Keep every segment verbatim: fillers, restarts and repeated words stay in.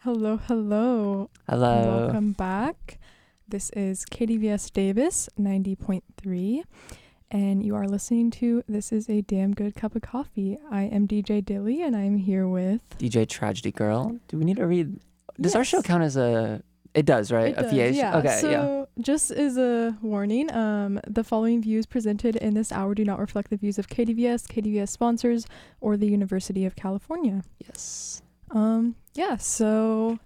Hello, hello. Hello. Welcome back. This is K D V S Davis ninety point three, and you are listening to This is a Damn Good Cup of Coffee. I am D J Dilly, and I'm here with D J Tragedy Girl. Do we need to read? Does yes. our show count as a? It does, right? It a does, P H? yeah. Okay, so, yeah. just as a warning, um, the following views presented in this hour do not reflect the views of K D V S, K D V S sponsors, or the University of California. Yes. Um, yeah, so,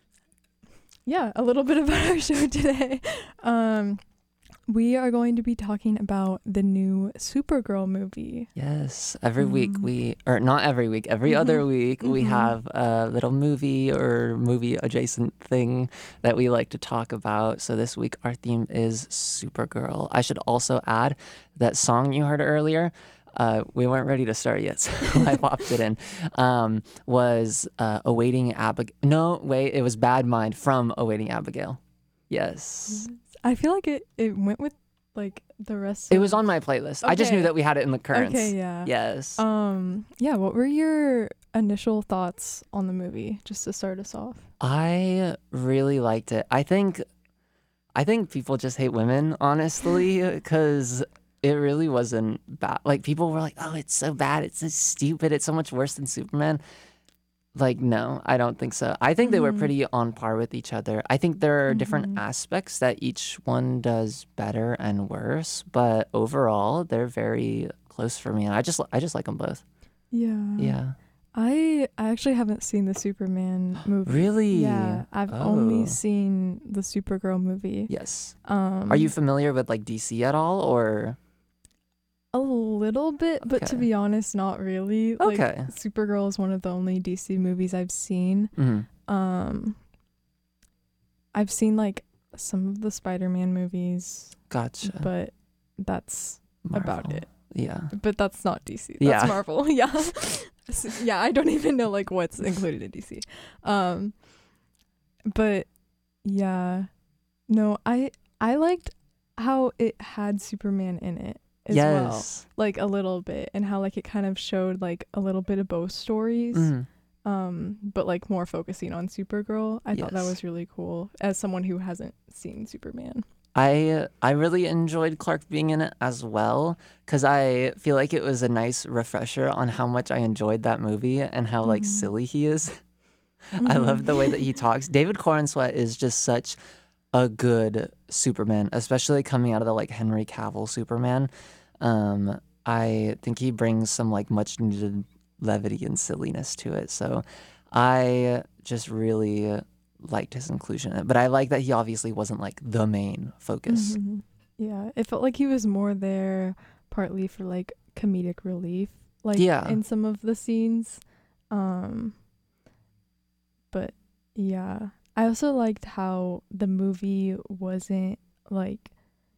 yeah, a little bit about our show today. Um, we are going to be talking about the new Supergirl movie. Yes. Every Um, week we, or not every week, every Mhm. other week we Mhm. have a little movie or movie adjacent thing that we like to talk about. So this week our theme is Supergirl. I should also add that song you heard earlier. Uh, we weren't ready to start yet, so I popped it in. Um, was uh, Awaiting Abigail. No, wait, it was Bad Mind from Awaiting Abigail. Yes. I feel like it, it went with, like, the rest It of... was on my playlist. I just knew Okay. that we had it in the currents. Okay, yeah. Yes. Um, yeah, what were your initial thoughts on the movie, just to start us off? I really liked it. I think I think people just hate women, honestly, because it really wasn't bad. Like, people were like, oh, it's so bad. It's so stupid. It's so much worse than Superman. Like, no, I don't think so. I think they were Mhm. pretty on par with each other. I think there are different Mhm. aspects that each one does better and worse, but overall, they're very close for me. And I just I just like them both. Yeah. Yeah. I I actually haven't seen the Superman movie. Really? Yeah, I've only Oh. seen the Supergirl movie. Yes. Um, Are you familiar with like D C at all, or? a little bit, but to Okay. be honest, not really. Like, Okay. Supergirl is one of the only D C movies I've seen. Mhm. Um, I've seen like some of the Spider-Man movies, Gotcha. but that's about Marvel. it. Yeah. But that's not D C. That's Yeah. Marvel. Yeah. So, yeah, I don't even know like what's included in D C. Um, but yeah, no, I I liked how it had Superman in it as well, Yes. like a little bit, and how like it kind of showed like a little bit of both stories. Mhm. Um, but like more focusing on Supergirl. I thought that Yes. was really cool as someone who hasn't seen Superman. I I really enjoyed Clark being in it as well, because I feel like it was a nice refresher on how much I enjoyed that movie and how like Mhm. silly he is. I Mhm. love the way that he talks. David Corenswet is just such a good Superman, especially coming out of the like Henry Cavill Superman. Um, I think he brings some like much needed levity and silliness to it. So I just really liked his inclusion in it. But I like that he obviously wasn't like the main focus. Mhm. Yeah, it felt like he was more there partly for like comedic relief, like Yeah. in some of the scenes. Um, but yeah, I also liked how the movie wasn't like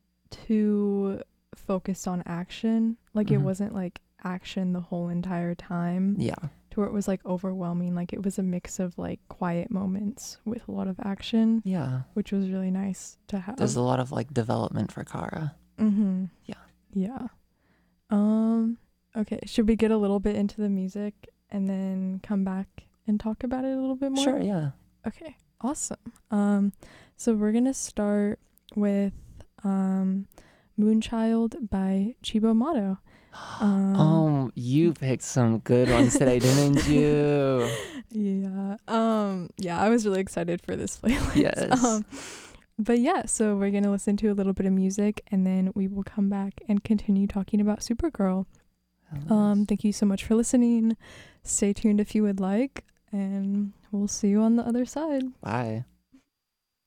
too focused on action. Like it Mhm. wasn't like action the whole entire time Yeah. to where it was like overwhelming. Like it was a mix of like quiet moments with a lot of action, Yeah. which was really nice to have. There's a lot of like development for Kara. Mm-hmm. Yeah. Yeah. Um, okay. Should we get a little bit into the music and then come back and talk about it a little bit more? Sure, yeah. Okay. Awesome. Um, so we're gonna start with um Moonchild by Chibo Mato. Um, Um, you picked some good ones today, didn't you? yeah. Um, yeah, I was really excited for this playlist. Yes. Um, but yeah, so we're gonna listen to a little bit of music and then we will come back and continue talking about Supergirl. Um, thank you so much for listening. Stay tuned if you would like, and we'll see you on the other side. Bye.